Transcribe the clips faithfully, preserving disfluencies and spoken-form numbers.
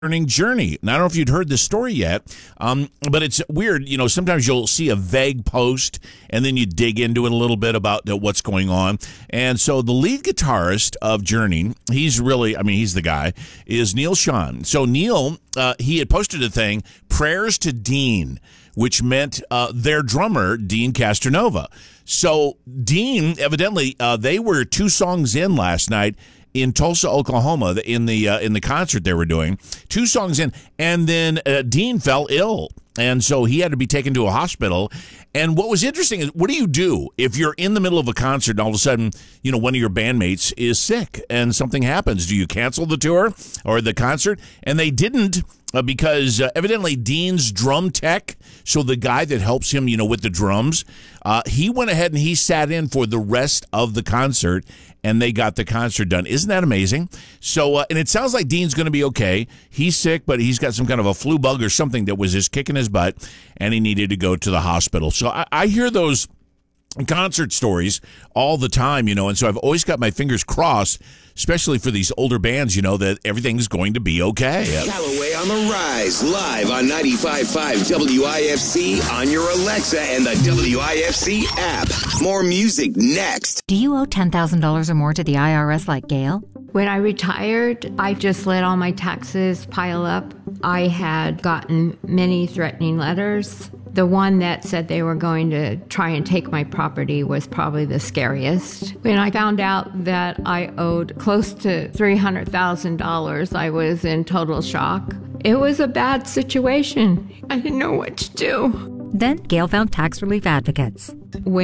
Journey. And I don't know if you'd heard this story yet, um, but it's weird. You know, sometimes you'll see a vague post and then you dig into it a little bit about what's going on. And so the lead guitarist of Journey, he's really, I mean, he's the guy, is Neil Schon. So Neil, uh, he had posted a thing, Prayers to Dean, which meant uh, their drummer, Dean Castronova. So Dean, evidently, uh, they were two songs in last night in Tulsa, Oklahoma, in the uh, in the concert they were doing, two songs in, and then uh, Dean fell ill, and so he had to be taken to a hospital. And what was interesting is, what do you do if you're in the middle of a concert and all of a sudden, you know, one of your bandmates is sick and something happens? Do you cancel the tour or the concert? And they didn't. Uh, because uh, evidently Dean's drum tech, so the guy that helps him, you know, with the drums, uh, he went ahead and he sat in for the rest of the concert, and they got the concert done. Isn't that amazing? So, uh, and it sounds like Dean's going to be okay. He's sick, but he's got some kind of a flu bug or something that was just kicking his butt, and he needed to go to the hospital. So I, I hear those concert stories all the time, you know, and so I've always got my fingers crossed, especially for these older bands, you know, that everything's going to be okay. Callaway on the Rise, live on ninety-five point five W I F C, on your Alexa and the W I F C app. More music next. Do you owe ten thousand dollars or more to the I R S like Gail? When I retired, I just let all my taxes pile up. I had gotten many threatening letters. The one that said they were going to try and take my property was probably the scariest. When I found out that I owed close to three hundred thousand dollars, I was in total shock. It was a bad situation. I didn't know what to do. Then Gail found tax relief advocates.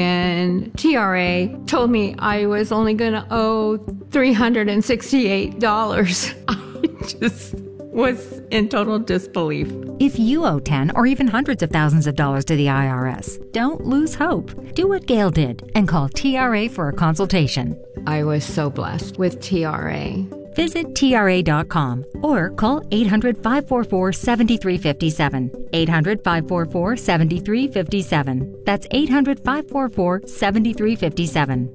When T R A told me I was only going to owe three hundred sixty-eight dollars, I just was in total disbelief. If you owe ten or even hundreds of thousands of dollars to the I R S, don't lose hope. Do what Gail did and call T R A for a consultation. I was so blessed with T R A. Visit T R A dot com or call eight hundred, five four four, seven three five seven. eight hundred, five four four, seven three five seven. That's eight hundred, five four four, seven three five seven.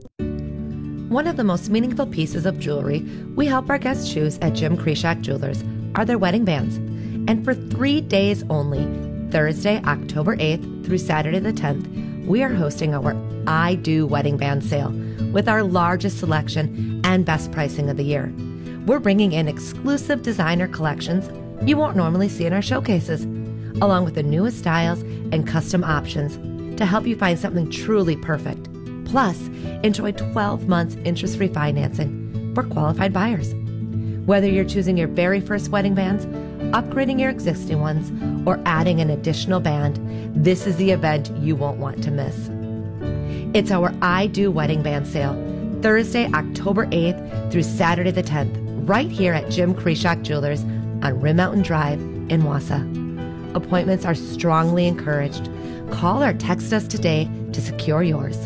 One of the most meaningful pieces of jewelry we help our guests choose at Jim Krishak Jewelers are their wedding bands. And for three days only, Thursday, October eighth through Saturday the tenth, we are hosting our I Do Wedding Band sale with our largest selection and best pricing of the year. We're bringing in exclusive designer collections you won't normally see in our showcases, along with the newest styles and custom options to help you find something truly perfect. Plus, enjoy twelve months interest-free financing for qualified buyers. Whether you're choosing your very first wedding bands, upgrading your existing ones, or adding an additional band, this is the event you won't want to miss. It's our I Do Wedding Band sale, Thursday, October eighth through Saturday the tenth, right here at Jim Krishak Jewelers on Rim Mountain Drive in Wausau. Appointments are strongly encouraged. Call or text us today to secure yours.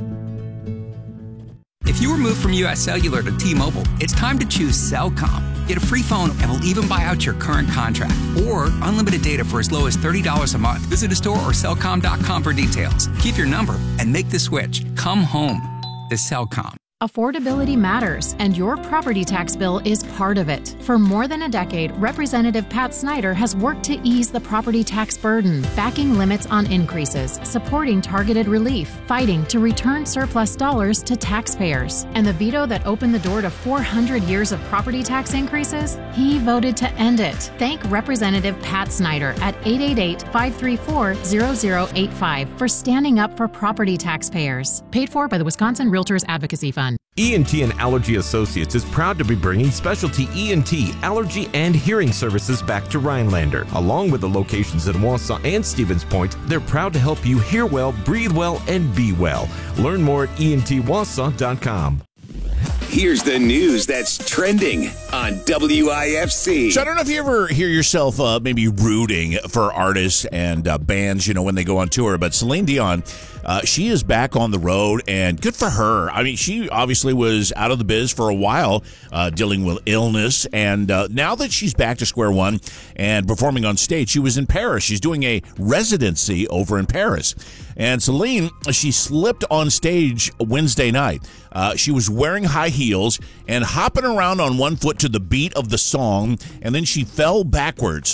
If you were moved from U S Cellular to T-Mobile, it's time to choose Cellcom. Get a free phone and we'll even buy out your current contract. Or unlimited data for as low as thirty dollars a month. Visit a store or Cellcom dot com for details. Keep your number and make the switch. Come home to Cellcom. Affordability matters, and your property tax bill is part of it. For more than a decade, Representative Pat Snyder has worked to ease the property tax burden, backing limits on increases, supporting targeted relief, fighting to return surplus dollars to taxpayers. And the veto that opened the door to four hundred years of property tax increases? He voted to end it. Thank Representative Pat Snyder at eight eight eight, five three four, zero zero eight five for standing up for property taxpayers. Paid for by the Wisconsin Realtors Advocacy Fund. E N T and Allergy Associates is proud to be bringing specialty E N T, allergy, and hearing services back to Rhinelander. Along with the locations in Wausau and Stevens Point, they're proud to help you hear well, breathe well, and be well. Learn more at E N T wausau dot com. Here's the news that's trending on W I F C. So I don't know if you ever hear yourself uh, maybe rooting for artists and uh, bands, you know, when they go on tour, but Celine Dion, uh, she is back on the road, and good for her. I mean, she obviously was out of the biz for a while, uh, dealing with illness, and uh, now that she's back to square one and performing on stage, she was in Paris. She's doing a residency over in Paris. And Celine, she slipped on stage Wednesday night. Uh, she was wearing high heels and hopping around on one foot to the beat of the song, and then she fell backwards